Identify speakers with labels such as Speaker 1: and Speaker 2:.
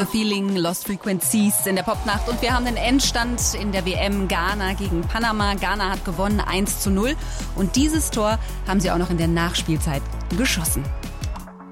Speaker 1: Feeling, Lost Frequencies in der Popnacht. Und wir haben den Endstand in der WM Ghana gegen Panama. Ghana hat gewonnen 1:0. Und dieses Tor haben sie auch noch in der Nachspielzeit geschossen.